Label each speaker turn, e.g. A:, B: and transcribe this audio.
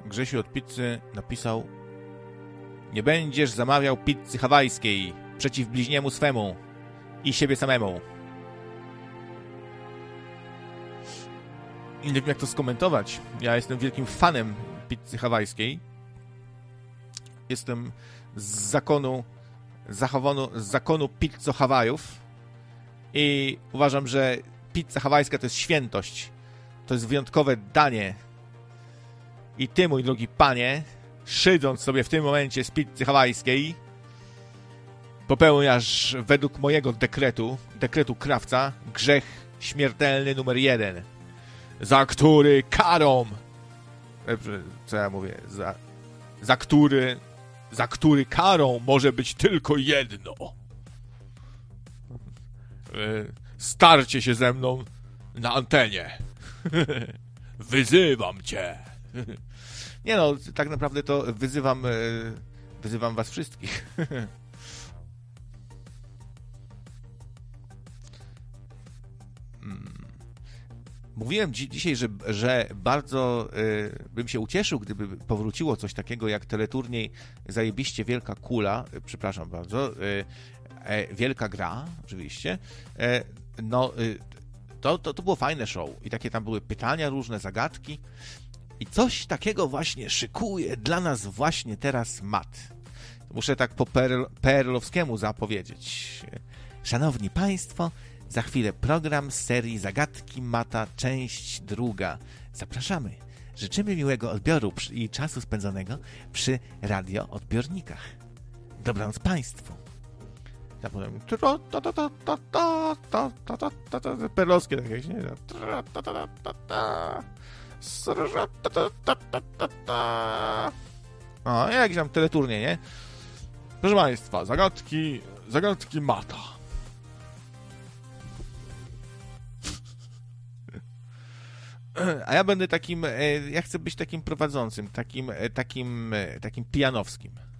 A: Grzesiu od pizzy napisał: nie będziesz zamawiał pizzy hawajskiej przeciw bliźniemu swemu i siebie samemu. Nie wiem, jak to skomentować. Ja jestem wielkim fanem pizzy hawajskiej. Jestem z zakonu pizzo Hawajów i uważam, że pizza hawajska to jest świętość. To jest wyjątkowe danie. I ty, mój drogi panie, szydząc sobie w tym momencie z pizzy hawajskiej, popełniasz według mojego dekretu krawca, grzech śmiertelny numer 1, za który karą, co ja mówię, za który karą może być tylko jedno. Starcie się ze mną na antenie. Wyzywam cię. Nie no, tak naprawdę to wyzywam was wszystkich. Mówiłem dzisiaj, że bardzo bym się ucieszył, gdyby powróciło coś takiego jak teleturniej Zajebiście Wielka Kula, przepraszam bardzo, Wielka Gra, oczywiście. To było fajne show i takie tam były pytania, różne zagadki i coś takiego właśnie szykuje dla nas właśnie teraz Matt. Muszę tak po PRL-owskiemu zapowiedzieć. Szanowni Państwo, za chwilę program z serii Zagadki Mata, część 2. Zapraszamy. Życzymy miłego odbioru i czasu spędzonego przy radioodbiornikach. Dobranoc Państwu. Zapomniałem. Perlowskie jakieś, nie? O, jakiś tam teleturnie, nie? Proszę Państwa, zagadki Mata. A ja będę takim, ja chcę być takim prowadzącym, takim pijanowskim.